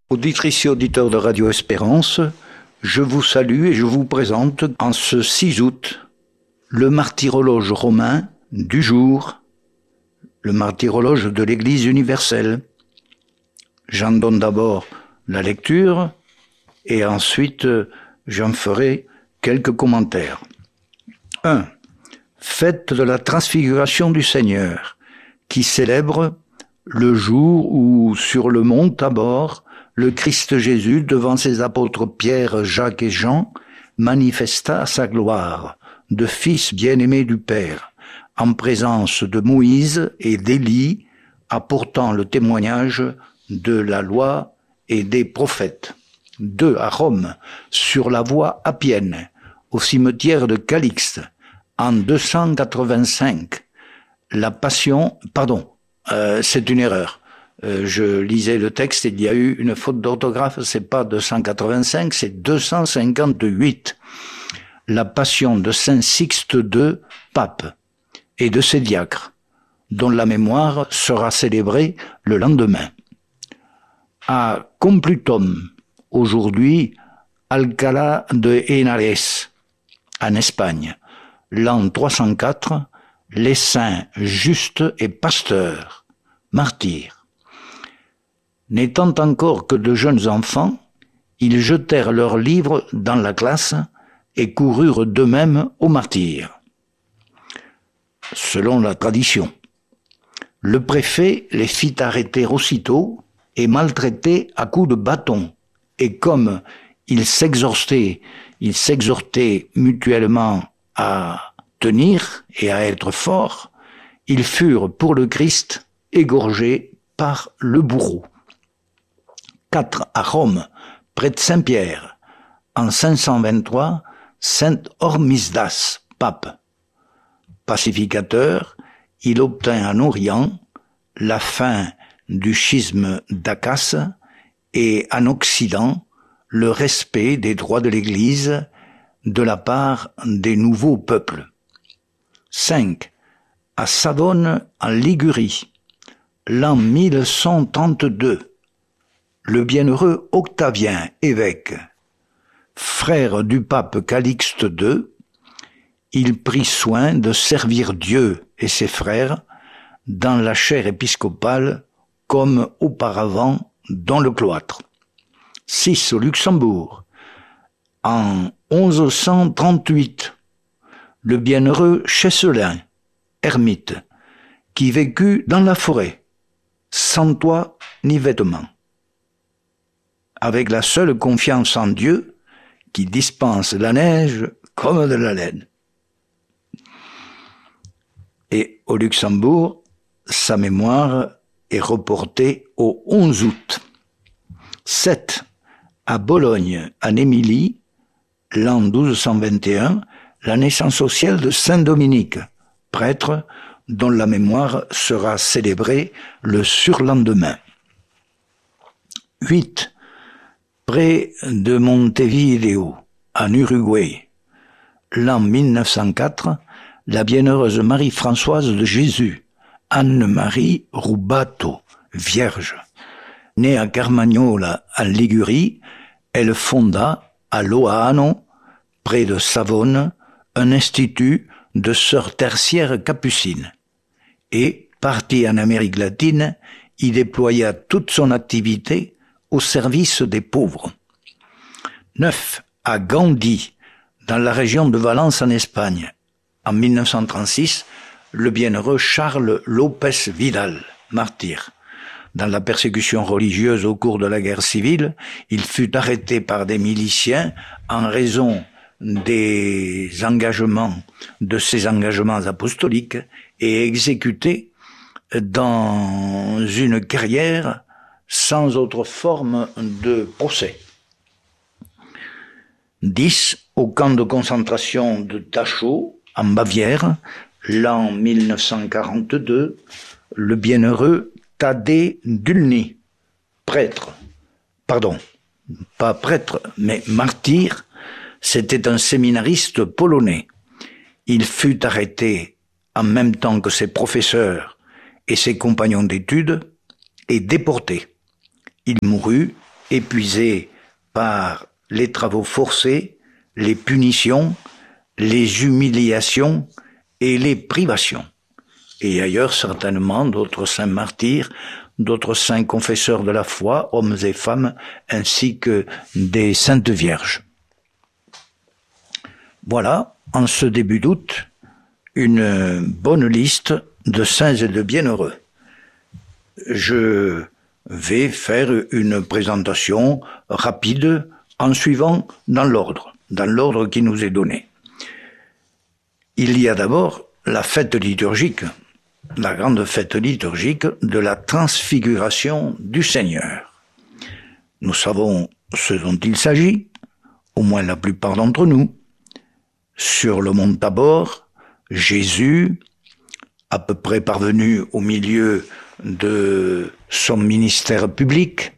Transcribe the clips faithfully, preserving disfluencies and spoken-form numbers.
Auditrices et auditeurs de Radio Espérance, je vous salue et je vous présente en ce six août le martyrologe romain du jour, le martyrologe de l'Église universelle. J'en donne d'abord la lecture et ensuite j'en ferai quelques commentaires. un. Fête de la transfiguration du Seigneur, qui célèbre le jour où, sur le mont Tabor, le Christ Jésus, devant ses apôtres Pierre, Jacques et Jean, manifesta sa gloire de Fils bien-aimé du Père, en présence de Moïse et d'Élie, apportant le témoignage de la loi et des prophètes. deux. À Rome, sur la voie Appienne, au cimetière de Calixte, en deux cent quatre-vingt-cinq, la passion, pardon, euh, c'est une erreur. Euh, je lisais le texte, il y a eu une faute d'orthographe, c'est pas deux cent quatre-vingt-cinq, c'est deux cent cinquante-huit. La passion de Saint Sixte deux, pape, et de ses diacres, dont la mémoire sera célébrée le lendemain. À Complutum, aujourd'hui Alcalá de Henares, en Espagne, l'an trois cent quatre, les saints Juste et Pasteur, martyrs. N'étant encore que de jeunes enfants, ils jetèrent leurs livres dans la classe et coururent d'eux-mêmes au martyre. Selon la tradition, le préfet les fit arrêter aussitôt et maltraiter à coups de bâton. Et comme ils s'exhortaient, ils s'exhortaient mutuellement à tenir et à être forts, ils furent pour le Christ égorgés par le bourreau. quatre. À Rome, près de Saint-Pierre, en cinq cent vingt-trois, Saint Hormisdas, pape. Pacificateur, il obtint en Orient la fin du schisme d'Acace et en Occident le respect des droits de l'Église de la part des nouveaux peuples. cinq. À Savone, en Ligurie, l'an mille cent trente-deux, le bienheureux Octavien, évêque, frère du pape Calixte deux, il prit soin de servir Dieu et ses frères dans la chaire épiscopale comme auparavant dans le cloître. six. Au Luxembourg, en onze cent trente-huit, le bienheureux Chesselin, ermite, qui vécut dans la forêt, sans toit ni vêtements, avec la seule confiance en Dieu qui dispense la neige comme de la laine. Et au Luxembourg, sa mémoire est reportée au onze août. sept. À Bologne, en Émilie, l'an douze cent vingt et un, la naissance au ciel de Saint Dominique, prêtre dont la mémoire sera célébrée le surlendemain. huit. Près de Montevideo, en Uruguay, l'an mille neuf cent quatre, la bienheureuse Marie-Françoise de Jésus, Anne-Marie Rubato, vierge. Née à Carmagnola, en Ligurie, elle fonda à Loano, près de Savone, un institut de sœurs tertiaires capucines et, partie en Amérique latine, y déploya toute son activité au service des pauvres. neuf. À Gandhi, dans la région de Valence en Espagne, en mille neuf cent trente-six, le bienheureux Charles López Vidal, martyr. Dans la persécution religieuse au cours de la guerre civile, il fut arrêté par des miliciens en raison des engagements, de ses engagements apostoliques et exécuté dans une carrière sans autre forme de procès. dix. Au camp de concentration de Dachau, en Bavière, l'an mille neuf cent quarante-deux, le bienheureux Tadé Dulny, prêtre, pardon, pas prêtre, mais martyr, c'était un séminariste polonais. Il fut arrêté en même temps que ses professeurs et ses compagnons d'études et déporté. Il mourut épuisé par les travaux forcés, les punitions, les humiliations et les privations. Et ailleurs, certainement, d'autres saints martyrs, d'autres saints confesseurs de la foi, hommes et femmes, ainsi que des saintes vierges. Voilà, en ce début d'août, une bonne liste de saints et de bienheureux. Je vais faire une présentation rapide en suivant dans l'ordre, dans l'ordre qui nous est donné. Il y a d'abord la fête liturgique, la grande fête liturgique de la transfiguration du Seigneur. Nous savons ce dont il s'agit, au moins la plupart d'entre nous. Sur le mont Tabor, Jésus, à peu près parvenu au milieu de son ministère public,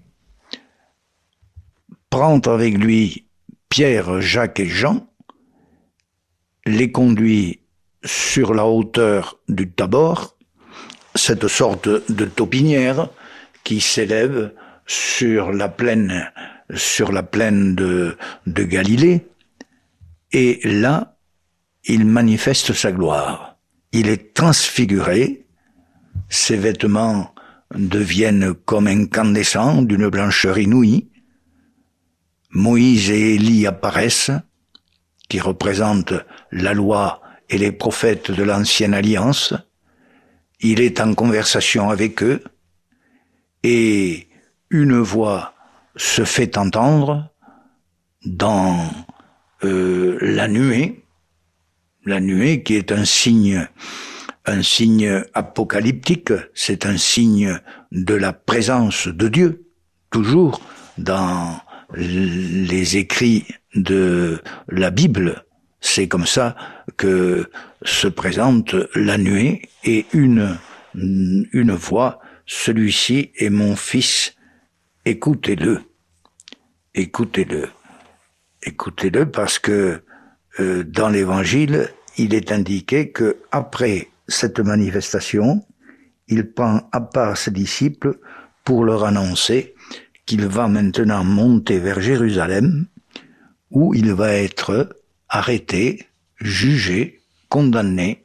prend avec lui Pierre, Jacques et Jean, les conduit sur la hauteur du Tabor, cette sorte de taupinière qui s'élève sur la plaine, sur la plaine de, de Galilée, et là, il manifeste sa gloire. Il est transfiguré, ses vêtements deviennent comme incandescents d'une blancheur inouïe. Moïse et Élie apparaissent, qui représentent la loi et les prophètes de l'ancienne alliance. Il est en conversation avec eux, et une voix se fait entendre dans euh, la nuée, la nuée qui est un signe, un signe apocalyptique, c'est un signe de la présence de Dieu, toujours dans les écrits de la Bible. C'est comme ça que se présente la nuée et une, une voix, celui-ci est mon fils, écoutez-le, écoutez-le, écoutez-le parce que euh, dans l'évangile, il est indiqué que après cette manifestation, il prend à part ses disciples pour leur annoncer qu'il va maintenant monter vers Jérusalem, où il va être arrêté, jugé, condamné,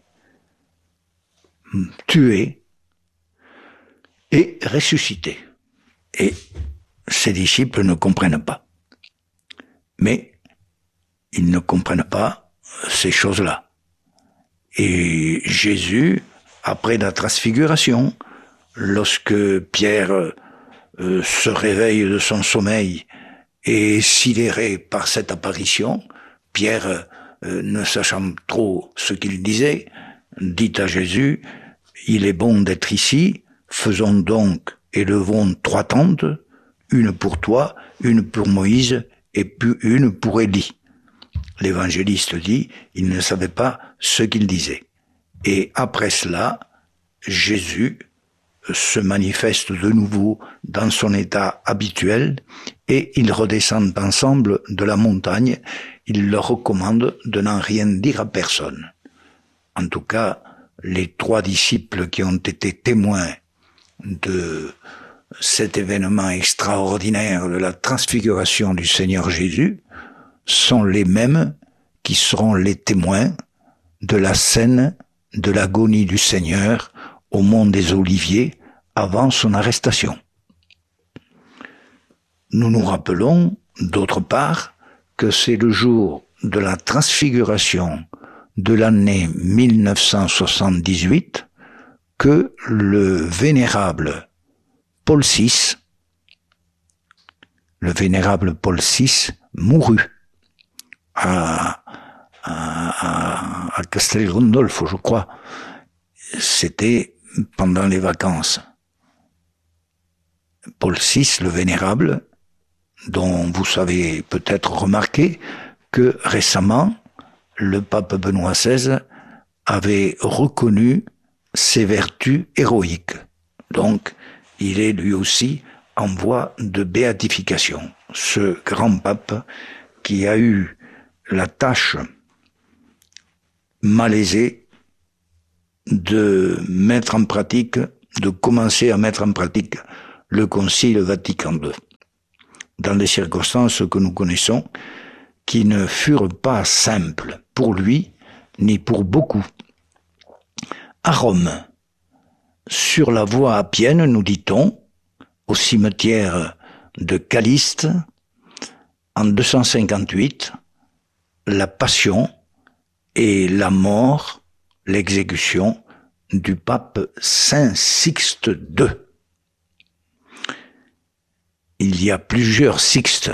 tué et ressuscité. Et ses disciples ne comprennent pas. Mais ils ne comprennent pas ces choses-là. Et Jésus, après la transfiguration, lorsque Pierre euh, se réveille de son sommeil et est sidéré par cette apparition, Pierre, euh, ne sachant trop ce qu'il disait, dit à Jésus, « Il est bon d'être ici, faisons donc, élevons trois tentes, une pour toi, une pour Moïse et puis une pour Élie. » L'évangéliste dit, il ne savait pas ce qu'il disait. Et après cela, Jésus se manifeste de nouveau dans son état habituel et ils redescendent ensemble de la montagne. Il leur recommande de n'en rien dire à personne. En tout cas, les trois disciples qui ont été témoins de cet événement extraordinaire de la transfiguration du Seigneur Jésus sont les mêmes qui seront les témoins de la scène de l'agonie du Seigneur au mont des Oliviers avant son arrestation. Nous nous rappelons, d'autre part, que c'est le jour de la transfiguration de l'année mille neuf cent soixante-dix-huit que le vénérable Paul six, le vénérable Paul six mourut à, à, à Castel Gandolfo, je crois. C'était pendant les vacances. Paul six, le vénérable, dont vous savez peut-être remarqué que récemment, le pape Benoît seize avait reconnu ses vertus héroïques. Donc, il est lui aussi en voie de béatification. Ce grand pape qui a eu la tâche malaisée de mettre en pratique, de commencer à mettre en pratique le Concile Vatican deux. dans les circonstances que nous connaissons, qui ne furent pas simples pour lui, ni pour beaucoup. À Rome, sur la voie appienne, nous dit-on, au cimetière de Caliste, en deux cent cinquante-huit, la passion et la mort, l'exécution du pape Saint Sixte deux. Il y a plusieurs Sixtes.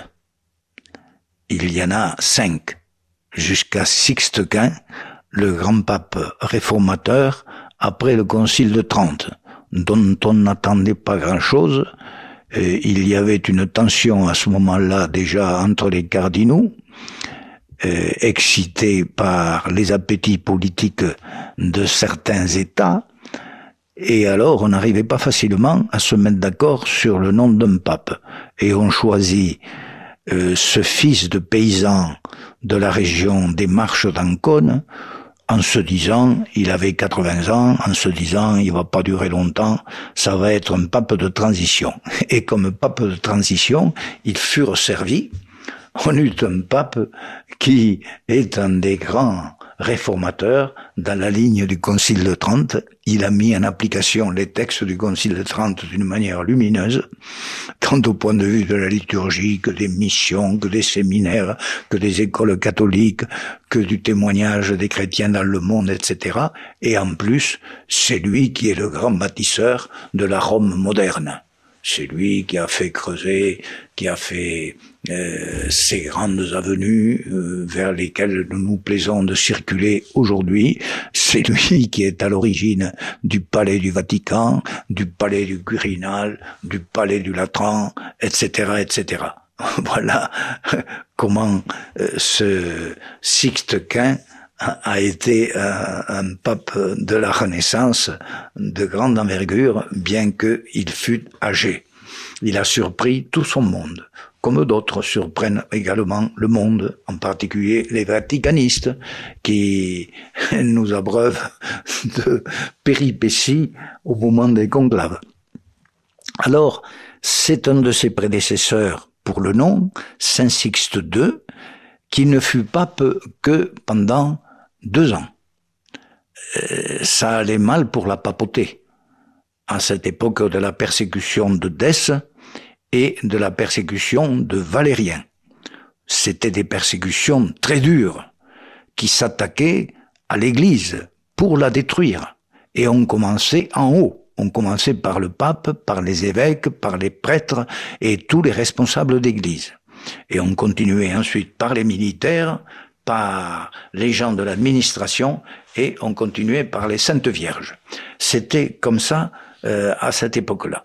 Il y en a cinq, jusqu'à Sixte Quint, le grand pape réformateur, après le Concile de Trente, dont on n'attendait pas grand-chose. Et il y avait une tension à ce moment-là déjà entre les cardinaux, euh, excités par les appétits politiques de certains États, et alors on n'arrivait pas facilement à se mettre d'accord sur le nom d'un pape. Et on choisit euh, ce fils de paysan de la région des Marches d'Ancône, en se disant, il avait quatre-vingts ans, en se disant, il va pas durer longtemps, ça va être un pape de transition. Et comme pape de transition, ils furent servis. On eut un pape qui est un des grands réformateur dans la ligne du Concile de Trente. Il a mis en application les textes du Concile de Trente d'une manière lumineuse, tant au point de vue de la liturgie, que des missions, que des séminaires, que des écoles catholiques, que du témoignage des chrétiens dans le monde, et cetera. Et en plus, c'est lui qui est le grand bâtisseur de la Rome moderne. C'est lui qui a fait creuser, qui a fait euh, ces grandes avenues euh, vers lesquelles nous nous plaisons de circuler aujourd'hui. C'est lui qui est à l'origine du palais du Vatican, du palais du Quirinal, du palais du Latran, et cetera, et cetera. Voilà comment euh, ce Sixte Quint a été un, un pape de la Renaissance de grande envergure, bien qu'il fût âgé. Il a surpris tout son monde, comme d'autres surprennent également le monde, en particulier les vaticanistes, qui nous abreuvent de péripéties au moment des conclaves. Alors, c'est un de ses prédécesseurs pour le nom, Saint Sixte deux, qui ne fut pape que pendant deux ans. Euh, ça allait mal pour la papauté, à cette époque de la persécution de Dèce et de la persécution de Valérien. C'était des persécutions très dures, qui s'attaquaient à l'Église pour la détruire. Et on commençait en haut. On commençait par le pape, par les évêques, par les prêtres et tous les responsables d'Église. Et on continuait ensuite par les militaires, par les gens de l'administration, et on continuait par les Saintes Vierges. C'était comme ça euh, à cette époque-là.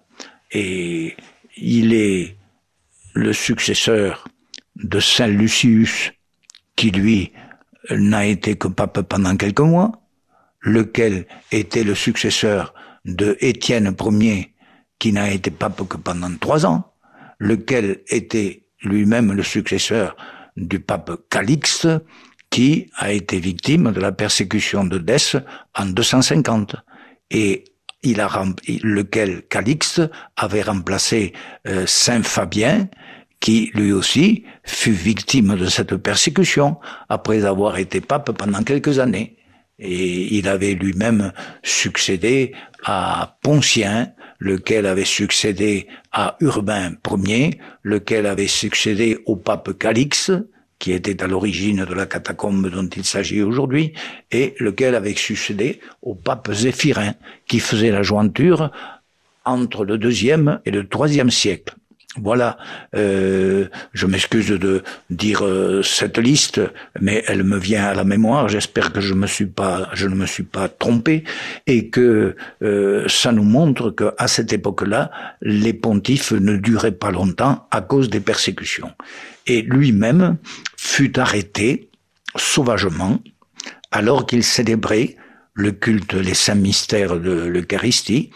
Et il est le successeur de Saint Lucius, qui lui n'a été que pape pendant quelques mois, lequel était le successeur de Étienne Ier, qui n'a été pape que pendant trois ans, lequel était lui-même le successeur du pape Calixte, qui a été victime de la persécution de Dèce en deux cent cinquante. Et il a lequel Calixte avait remplacé euh, Saint Fabien, qui lui aussi fut victime de cette persécution après avoir été pape pendant quelques années. Et il avait lui-même succédé à Poncien, lequel avait succédé à Urbain Ier, lequel avait succédé au pape Calixte, qui était à l'origine de la catacombe dont il s'agit aujourd'hui, et lequel avait succédé au pape Zéphirin, qui faisait la jointure entre le deuxième et le troisième siècle. Voilà, euh, je m'excuse de dire euh, cette liste, mais elle me vient à la mémoire. J'espère que je me suis pas, je ne me suis pas trompé, et que euh, ça nous montre que à cette époque-là, les pontifes ne duraient pas longtemps à cause des persécutions. Et lui-même fut arrêté sauvagement alors qu'il célébrait le culte, les saints mystères de l'Eucharistie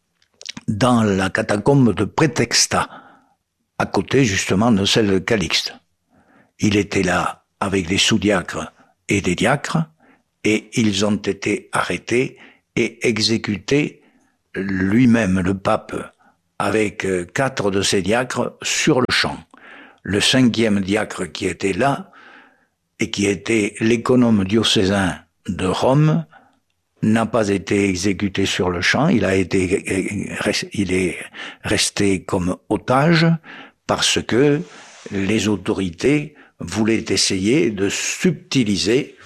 dans la catacombe de Prétexta, à côté justement de celle de Calixte. Il était là avec des sous-diacres et des diacres, et ils ont été arrêtés et exécutés, lui-même le pape, avec quatre de ses diacres sur le champ. le cinquième diacre qui était là, et qui était l'économe diocésain de Rome, n'a pas été exécuté sur le champ, il a été, il est resté comme otage parce que les autorités voulaient essayer de subtiliser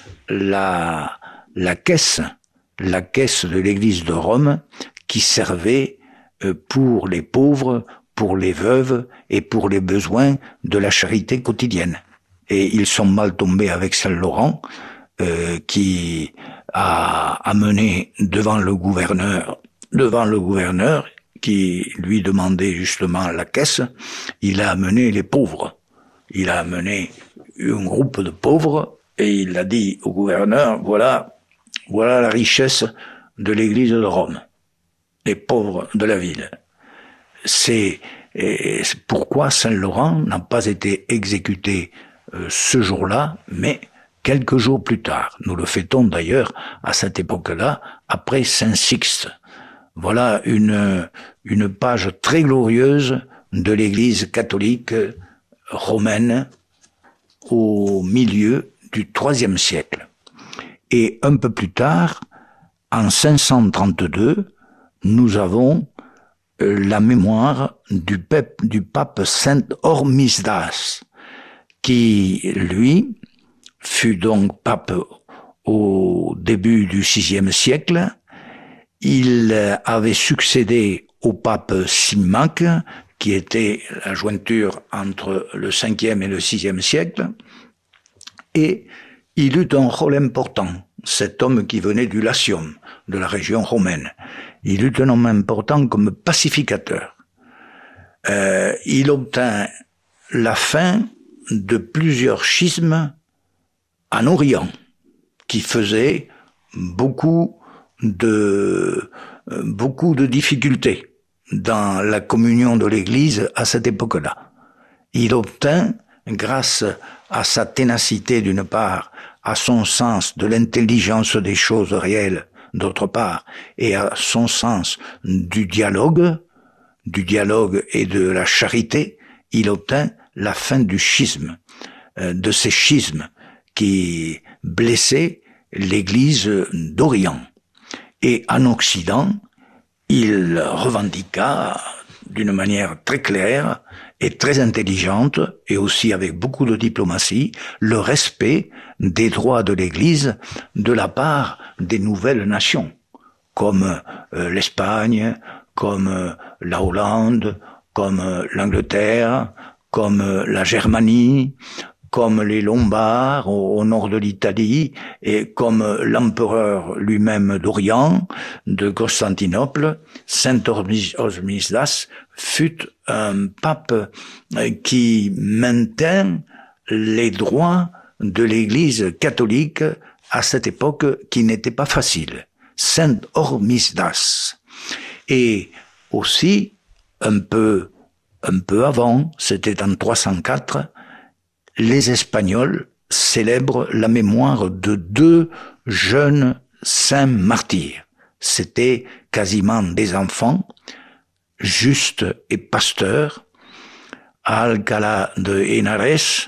la, la caisse, la caisse de l'église de Rome qui servait pour les pauvres, pour les veuves et pour les besoins de la charité quotidienne. Et ils sont mal tombés avec Saint-Laurent, euh, qui a amené devant le gouverneur, devant le gouverneur qui lui demandait justement la caisse, il a amené les pauvres. Il a amené un groupe de pauvres et il a dit au gouverneur, voilà, voilà la richesse de l'église de Rome, les pauvres de la ville. C'est, et c'est pourquoi Saint-Laurent n'a pas été exécuté euh, ce jour-là, mais quelques jours plus tard. Nous le fêtons d'ailleurs à cette époque-là, après Saint-Sixte. Voilà une, une page très glorieuse de l'Église catholique romaine au milieu du troisième siècle. Et un peu plus tard, en cinq cent trente-deux, nous avons la mémoire du pape, du pape Saint Hormisdas, qui, lui, fut donc pape au début du sixième siècle. Il avait succédé au pape Symmaque, qui était la jointure entre le cinquième et le sixième siècle, et il eut un rôle important, cet homme qui venait du Latium, de la région romaine. Il eut un homme important comme pacificateur. Euh, il obtint la fin de plusieurs schismes en Orient, qui faisaient beaucoup de, euh, beaucoup de difficultés dans la communion de l'Église à cette époque-là. Il obtint, grâce à sa ténacité d'une part, à son sens de l'intelligence des choses réelles d'autre part, et à son sens du dialogue, du dialogue et de la charité, il obtint la fin du schisme, euh, de ces schismes qui blessaient l'Église d'Orient. Et en Occident, il revendiqua d'une manière très claire et très intelligente, et aussi avec beaucoup de diplomatie, le respect des droits de l'Église de la part des nouvelles nations, comme euh, l'Espagne, comme euh, la Hollande, comme euh, l'Angleterre, comme euh, la Germanie, comme les Lombards au, au nord de l'Italie, et comme euh, l'empereur lui-même d'Orient, de Constantinople. Saint Hormisdas fut un pape qui maintint les droits de l'Église catholique à cette époque qui n'était pas facile. Saint Hormisdas. Et aussi, un peu, un peu avant, c'était en trois cent quatre, les Espagnols célèbrent la mémoire de deux jeunes saints martyrs. C'était quasiment des enfants, Juste et Pasteur, à Alcalá de Henares,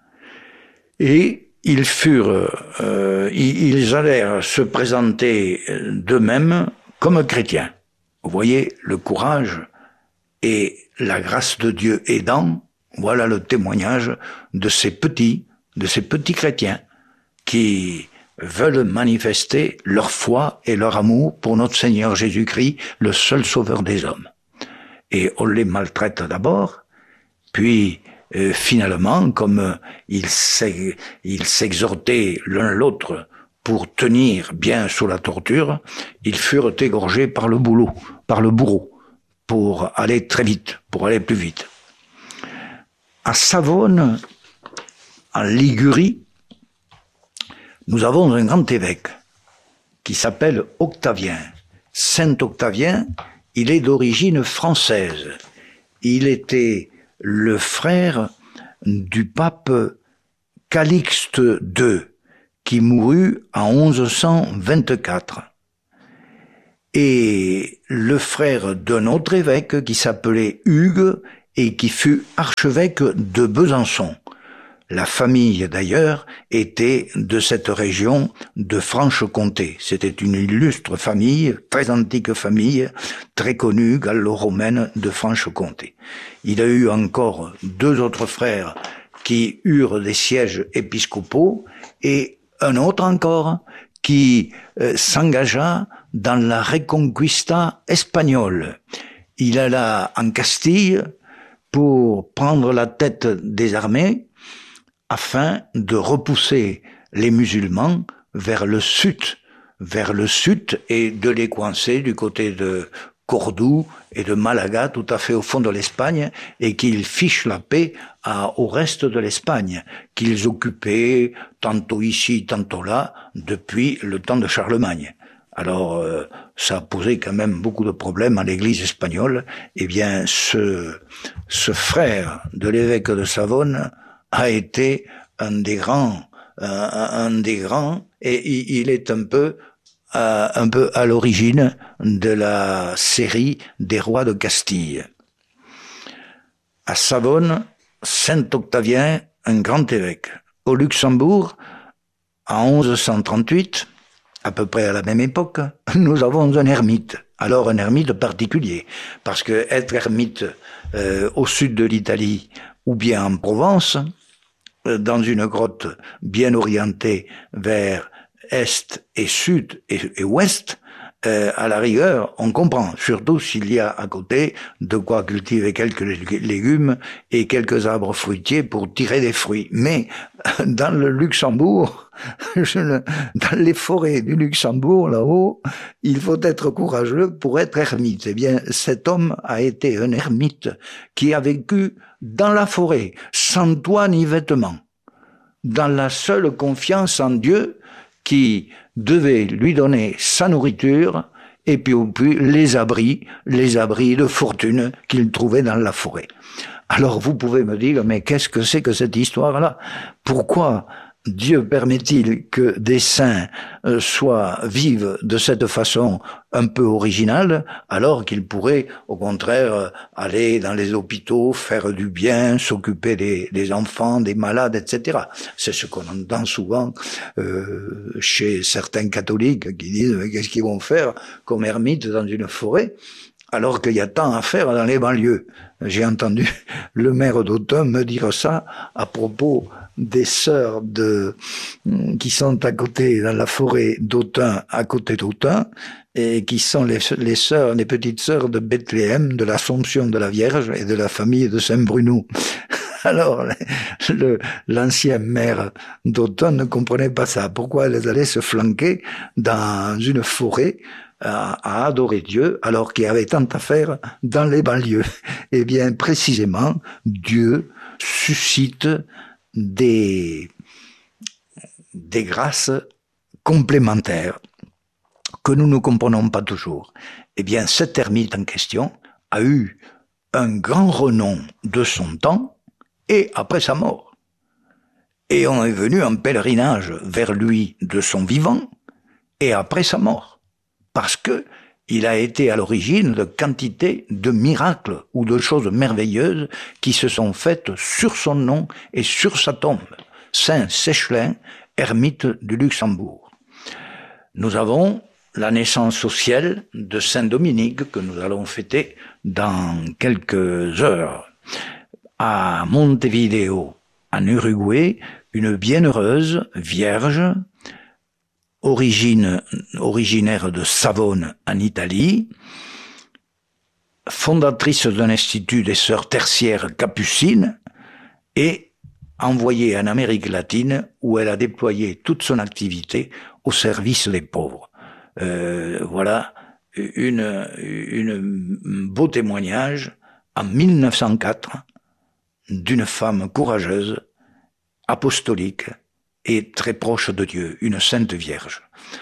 et ils furent, euh, ils allèrent se présenter d'eux-mêmes comme chrétiens. Vous voyez le courage et la grâce de Dieu aidant. Voilà le témoignage de ces petits, de ces petits chrétiens qui veulent manifester leur foi et leur amour pour notre Seigneur Jésus-Christ, le seul sauveur des hommes. Et on les maltraite d'abord, puis euh, finalement, comme euh, ils s'exhortaient l'un l'autre pour tenir bien sous la torture, ils furent égorgés par le boulot, par le bourreau, pour aller très vite, pour aller plus vite. À Savone, en Ligurie, nous avons un grand évêque qui s'appelle Octavien. Saint Octavien, il est d'origine française. Il était le frère du pape Calixte deux, qui mourut en onze cent vingt-quatre. Et le frère d'un autre évêque qui s'appelait Hugues et qui fut archevêque de Besançon. La famille, d'ailleurs, était de cette région de Franche-Comté. C'était une illustre famille, très antique famille, très connue, gallo-romaine de Franche-Comté. Il a eu encore deux autres frères qui eurent des sièges épiscopaux et un autre encore qui euh, s'engagea dans la Reconquista espagnole. Il alla en Castille pour prendre la tête des armées afin de repousser les musulmans vers le sud, vers le sud et de les coincer du côté de Cordoue et de Malaga, tout à fait au fond de l'Espagne, et qu'ils fichent la paix à, au reste de l'Espagne, qu'ils occupaient tantôt ici, tantôt là, depuis le temps de Charlemagne. Alors, euh, ça a posé quand même beaucoup de problèmes à l'Église espagnole. Eh bien, ce, ce frère de l'évêque de Savone a été un des grands, euh, un des grands, et il est un peu, euh, un peu à l'origine de la série des rois de Castille. À Savone, Saint Octavien, un grand évêque. Au Luxembourg, en onze cent trente-huit, à peu près à la même époque, nous avons un ermite. Alors un ermite particulier, parce que être ermite euh, au sud de l'Italie ou bien en Provence, dans une grotte bien orientée vers est et sud et, et ouest, euh, à la rigueur, on comprend, surtout s'il y a à côté de quoi cultiver quelques légumes et quelques arbres fruitiers pour tirer des fruits. Mais dans le Luxembourg, dans les forêts du Luxembourg, là-haut, il faut être courageux pour être ermite. Eh bien, cet homme a été un ermite qui a vécu dans la forêt, sans toit ni vêtements, dans la seule confiance en Dieu qui devait lui donner sa nourriture et puis, puis les abris, les abris de fortune qu'il trouvait dans la forêt. Alors vous pouvez me dire, mais qu'est-ce que c'est que cette histoire-là? Pourquoi Dieu permet-il que des saints euh, soient, vivent de cette façon un peu originale, alors qu'ils pourraient, au contraire, euh, aller dans les hôpitaux, faire du bien, s'occuper des, des enfants, des malades, et cetera. C'est ce qu'on entend souvent euh, chez certains catholiques qui disent, mais qu'est-ce qu'ils vont faire comme ermites dans une forêt, alors qu'il y a tant à faire dans les banlieues. J'ai entendu le maire d'Autun me dire ça à propos des sœurs de, qui sont à côté, dans la forêt d'Autun, à côté d'Autun, et qui sont les, les sœurs, les petites sœurs de Bethléem, de l'Assomption de la Vierge et de la famille de Saint-Bruno. Alors, le, l'ancien maire d'Autun ne comprenait pas ça. Pourquoi elles allaient se flanquer dans une forêt à, à adorer Dieu, alors qu'il y avait tant à faire dans les banlieues? Eh bien, précisément, Dieu suscite des, des grâces complémentaires que nous ne comprenons pas toujours. Eh bien, cet ermite en question a eu un grand renom de son temps et après sa mort. Et on est venu en pèlerinage vers lui de son vivant et après sa mort. Parce que il a été à l'origine de quantité de miracles ou de choses merveilleuses qui se sont faites sur son nom et sur sa tombe. Saint Sechelin, ermite du Luxembourg. Nous avons la naissance au ciel de Saint Dominique que nous allons fêter dans quelques heures. À Montevideo, en Uruguay, une bienheureuse vierge, origine, originaire de Savone en Italie, fondatrice d'un institut des sœurs tertiaires capucines et envoyée en Amérique latine où elle a déployé toute son activité au service des pauvres. Euh, voilà une, une beau témoignage en mille neuf cent quatre d'une femme courageuse, apostolique, et très proche de Dieu, une sainte vierge.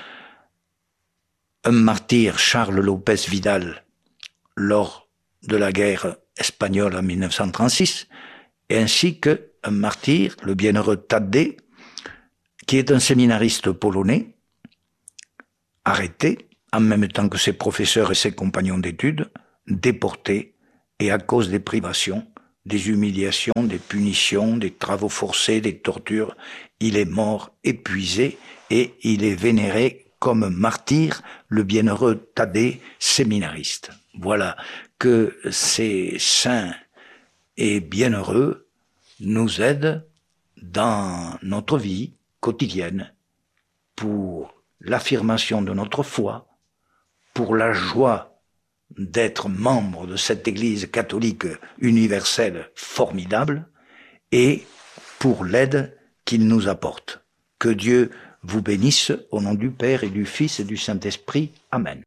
Un martyr, Charles Lopez Vidal, lors de la guerre espagnole en mille neuf cent trente-six, ainsi qu'un martyr, le bienheureux Thaddée, qui est un séminariste polonais, arrêté, en même temps que ses professeurs et ses compagnons d'études, déporté, et à cause des privations, des humiliations, des punitions, des travaux forcés, des tortures. Il est mort épuisé et il est vénéré comme martyr, le bienheureux Thaddée, séminariste. Voilà, que ces saints et bienheureux nous aident dans notre vie quotidienne pour l'affirmation de notre foi, pour la joie d'être membre de cette Église catholique universelle formidable et pour l'aide qu'il nous apporte. Que Dieu vous bénisse au nom du Père et du Fils et du Saint-Esprit. Amen.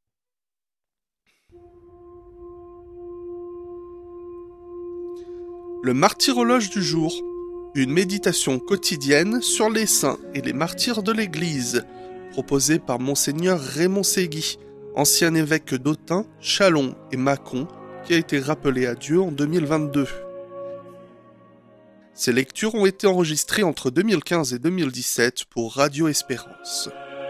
Le martyrologe du jour, une méditation quotidienne sur les saints et les martyrs de l'Église, proposée par Monseigneur Raymond Ségui, ancien évêque d'Autun, Châlons et Mâcon, qui a été rappelé à Dieu en deux mille vingt-deux. Ces lectures ont été enregistrées entre deux mille quinze et deux mille dix-sept pour Radio Espérance.